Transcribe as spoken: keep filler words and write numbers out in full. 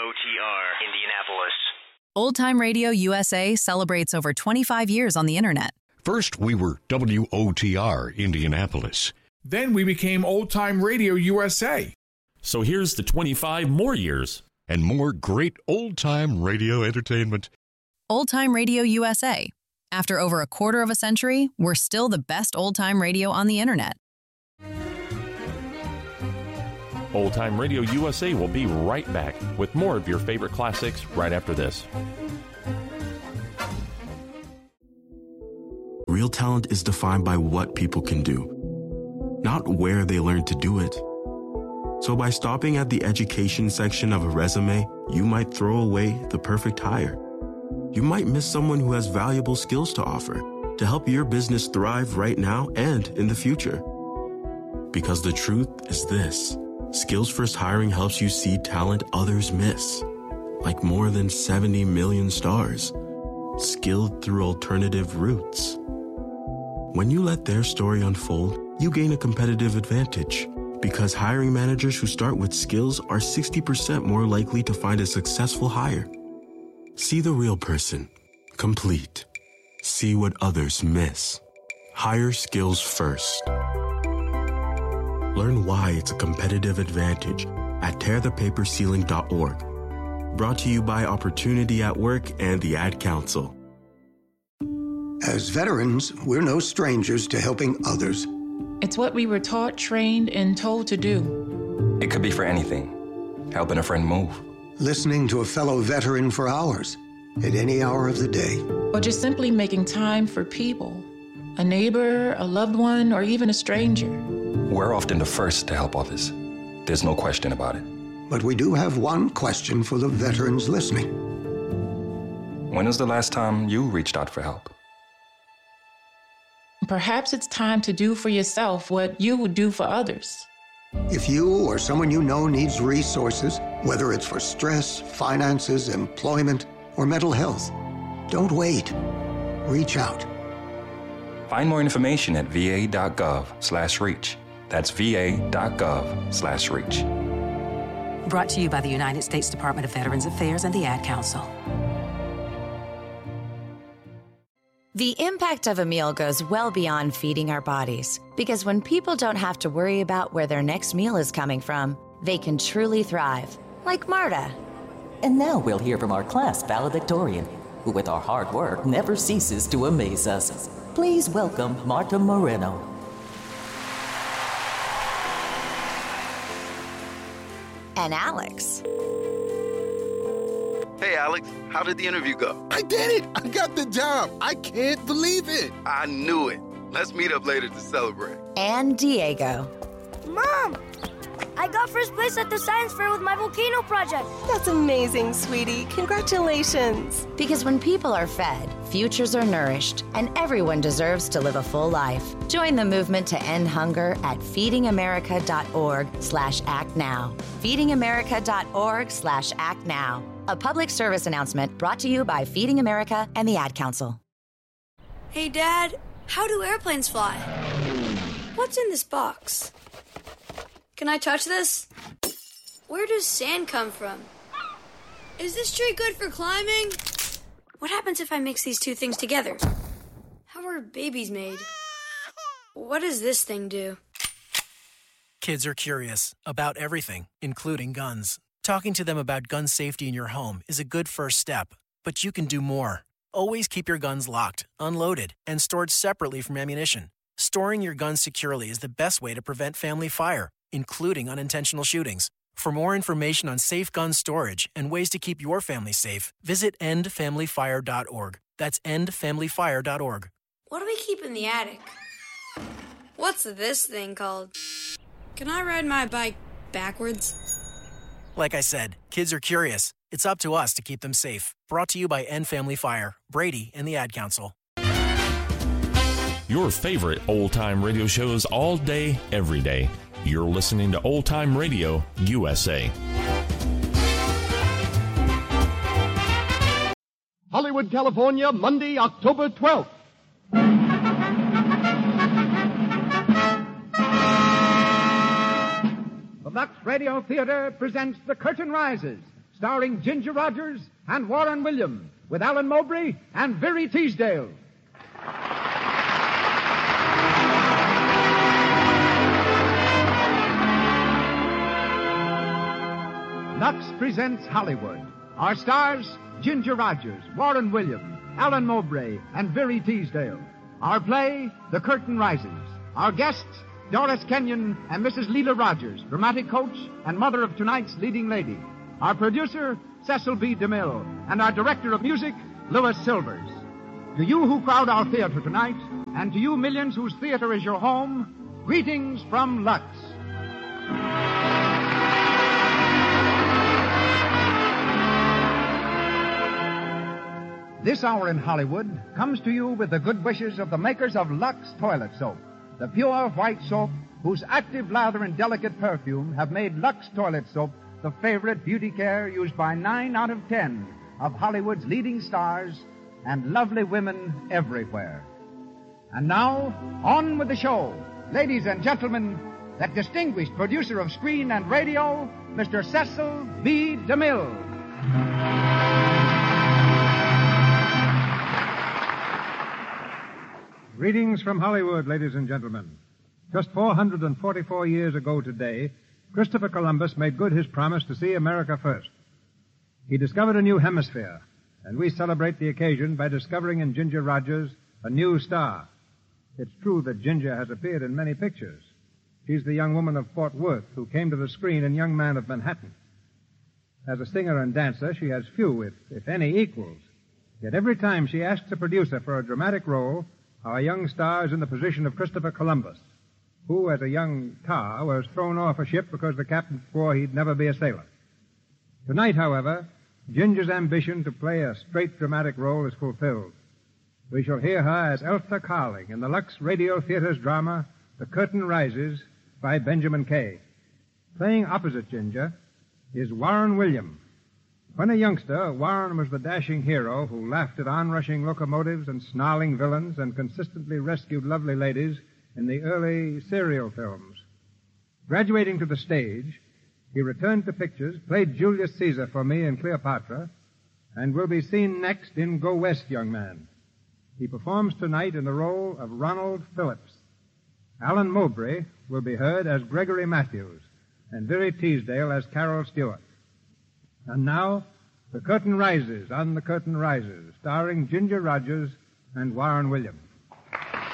T R, Indianapolis. Old Time Radio U S A celebrates over twenty-five years on the Internet. First, we were W O T R, Indianapolis. Then we became Old Time Radio U S A. So here's the twenty-five more years. And more great old-time radio entertainment. Old Time Radio U S A. After over a quarter of a century, we're still the best old-time radio on the Internet. Old Time Radio U S A will be right back with more of your favorite classics right after this. Real talent is defined by what people can do, not where they learn to do it. So by stopping at the education section of a resume, you might throw away the perfect hire. You might miss someone who has valuable skills to offer to help your business thrive right now and in the future. Because the truth is this: Skills First Hiring helps you see talent others miss, like more than seventy million stars, skilled through alternative routes. When you let their story unfold, you gain a competitive advantage, because hiring managers who start with skills are sixty percent more likely to find a successful hire. See the real person, complete. See what others miss. Hire skills first. Learn why it's a competitive advantage at tear the paper ceiling dot org. Brought to you by Opportunity at Work and the Ad Council. As veterans, we're no strangers to helping others. It's what we were taught, trained, and told to do. It could be for anything. Helping a friend move. Listening to a fellow veteran for hours, at any hour of the day. Or just simply making time for people. A neighbor, a loved one, or even a stranger. We're often the first to help others. There's no question about it. But we do have one question for the veterans listening. When was the last time you reached out for help? Perhaps it's time to do for yourself what you would do for others. If you or someone you know needs resources, whether it's for stress, finances, employment, or mental health, don't wait. Reach out. Find more information at va.gov slash reach. That's va.gov slash reach. Brought to you by the United States Department of Veterans Affairs and the Ad Council. The impact of a meal goes well beyond feeding our bodies, because when people don't have to worry about where their next meal is coming from, they can truly thrive, like Marta. And now we'll hear from our class valedictorian, who with our hard work never ceases to amaze us. Please welcome Marta Moreno. And Alex. Hey, Alex, how did the interview go? I did it! I got the job! I can't believe it! I knew it. Let's meet up later to celebrate. And Diego. Mom! I got first place at the science fair with my volcano project. That's amazing, sweetie. Congratulations. Because when people are fed, futures are nourished, and everyone deserves to live a full life. Join the movement to end hunger at feedingamerica.org slash act now. feedingamerica.org slash act now. A public service announcement brought to you by Feeding America and the Ad Council. Hey, Dad, how do airplanes fly? What's in this box? Can I touch this? Where does sand come from? Is this tree good for climbing? What happens if I mix these two things together? How are babies made? What does this thing do? Kids are curious about everything, including guns. Talking to them about gun safety in your home is a good first step, but you can do more. Always keep your guns locked, unloaded, and stored separately from ammunition. Storing your guns securely is the best way to prevent family fire, including unintentional shootings. For more information on safe gun storage and ways to keep your family safe, visit end family fire dot org. That's end family fire dot org. What do we keep in the attic? What's this thing called? Can I ride my bike backwards? Like I said, kids are curious. It's up to us to keep them safe. Brought to you by End Family Fire, Brady, and the Ad Council. Your favorite old-time radio shows all day, every day. You're listening to Old Time Radio U S A. Hollywood, California, Monday, October twelfth. The Lux Radio Theater presents The Curtain Rises, starring Ginger Rogers and Warren Williams, with Alan Mowbray and Viri Teasdale. Lux presents Hollywood. Our stars, Ginger Rogers, Warren Williams, Alan Mowbray, and Viri Teasdale. Our play, The Curtain Rises. Our guests, Doris Kenyon and Missus Leela Rogers, dramatic coach and mother of tonight's leading lady. Our producer, Cecil B. DeMille, and our director of music, Louis Silvers. To you who crowd our theater tonight, and to you millions whose theater is your home, greetings from Lux. This hour in Hollywood comes to you with the good wishes of the makers of Lux Toilet Soap, the pure white soap whose active lather and delicate perfume have made Lux Toilet Soap the favorite beauty care used by nine out of ten of Hollywood's leading stars and lovely women everywhere. And now, on with the show. Ladies and gentlemen, that distinguished producer of screen and radio, Mister Cecil B. DeMille. Greetings from Hollywood, ladies and gentlemen. Just four hundred forty-four years ago today, Christopher Columbus made good his promise to see America first. He discovered a new hemisphere, and we celebrate the occasion by discovering in Ginger Rogers a new star. It's true that Ginger has appeared in many pictures. She's the young woman of Fort Worth who came to the screen in Young Man of Manhattan. As a singer and dancer, she has few, if, if any, equals. Yet every time she asks a producer for a dramatic role, our young star is in the position of Christopher Columbus, who, as a young tar, was thrown off a ship because the captain swore he'd never be a sailor. Tonight, however, Ginger's ambition to play a straight dramatic role is fulfilled. We shall hear her as Elsa Carling in the Lux Radio Theater's drama, The Curtain Rises, by Benjamin Kay. Playing opposite Ginger is Warren Williams. When a youngster, Warren was the dashing hero who laughed at onrushing locomotives and snarling villains and consistently rescued lovely ladies in the early serial films. Graduating to the stage, he returned to pictures, played Julius Caesar for me in Cleopatra, and will be seen next in Go West, Young Man. He performs tonight in the role of Ronald Phillips. Alan Mowbray will be heard as Gregory Matthews, and Viri Teasdale as Carol Stewart. And now, The Curtain Rises on The Curtain Rises, starring Ginger Rogers and Warren Williams.